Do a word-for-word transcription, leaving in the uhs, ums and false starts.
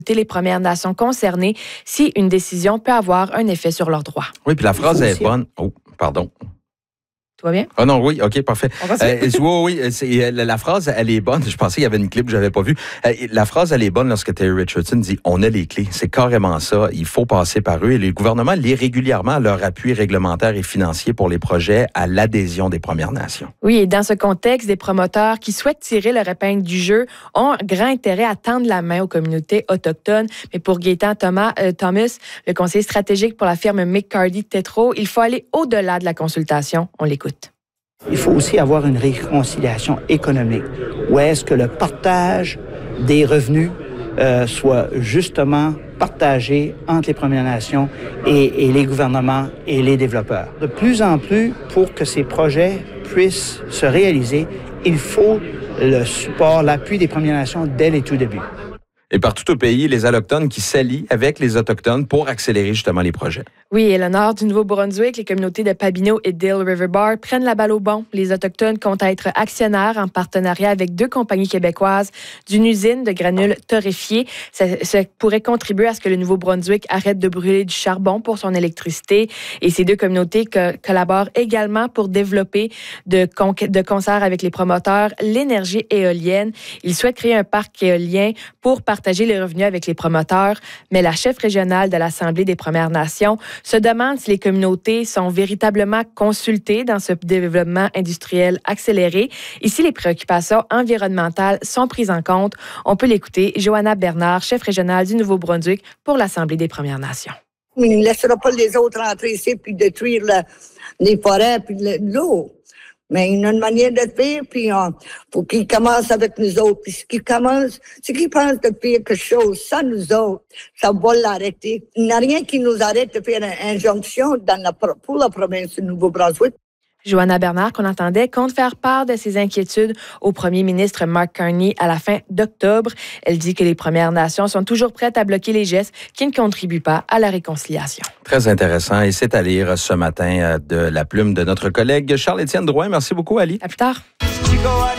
les Premières Nations concernées si une décision peut avoir un effet sur leurs droits. Oui, puis la phrase est bonne. Oh, pardon. Tout va bien? Ah non, oui, OK, parfait. Euh, oui, oui, c'est, la, la phrase, elle est bonne. Je pensais qu'il y avait une clip que je n'avais pas vue. Euh, la phrase, elle est bonne lorsque Terry Richardson dit « On a les clés ». C'est carrément ça. Il faut passer par eux. Et le gouvernement lit régulièrement leur appui réglementaire et financier pour les projets à l'adhésion des Premières Nations. Oui, et dans ce contexte, des promoteurs qui souhaitent tirer leur épingle du jeu ont grand intérêt à tendre la main aux communautés autochtones. Mais pour Gaétan Thomas, euh, Thomas, le conseiller stratégique pour la firme McCarty-Tétrault, il faut aller au-delà de la consultation. On l'écoute. Il faut aussi avoir une réconciliation économique, où est-ce que le partage des revenus euh, soit justement partagé entre les Premières Nations et, et les gouvernements et les développeurs. De plus en plus, pour que ces projets puissent se réaliser, il faut le support, l'appui des Premières Nations dès les tout débuts. Et partout au pays, les Allochtones qui s'allient avec les Autochtones pour accélérer justement les projets. Oui, et le nord du Nouveau-Brunswick, les communautés de Pabineau et Dill River Bar prennent la balle au bon. Les Autochtones comptent être actionnaires en partenariat avec deux compagnies québécoises d'une usine de granules torréfiés. Ça, ça pourrait contribuer à ce que le Nouveau-Brunswick arrête de brûler du charbon pour son électricité. Et ces deux communautés co- collaborent également pour développer de, con- de concert avec les promoteurs l'énergie éolienne. Ils souhaitent créer un parc éolien pour partager les revenus avec les promoteurs. Mais la chef régionale de l'Assemblée des Premières Nations se demande si les communautés sont véritablement consultées dans ce développement industriel accéléré et si les préoccupations environnementales sont prises en compte. On peut l'écouter, Johanna Bernard, chef régionale du Nouveau-Brunswick pour l'Assemblée des Premières Nations. On ne laissera pas les autres entrer ici puis détruire la, les forêts puis l'eau. Mais il y a une manière de faire, puis il faut qu'ils commencent avec nous autres. Puis ce qu'ils commencent, ce qu'ils pensent de faire quelque chose sans nous autres, ça va l'arrêter. Il n'y a rien qui nous arrête de faire une injonction dans la, pour la province du Nouveau-Brunswick. Johanna Bernard, qu'on entendait, compte faire part de ses inquiétudes au premier ministre Mark Carney à la fin d'octobre. Elle dit que les Premières Nations sont toujours prêtes à bloquer les gestes qui ne contribuent pas à la réconciliation. Très intéressant. Et c'est à lire ce matin de la plume de notre collègue Charles-Étienne Drouin. Merci beaucoup, Ali. À plus tard.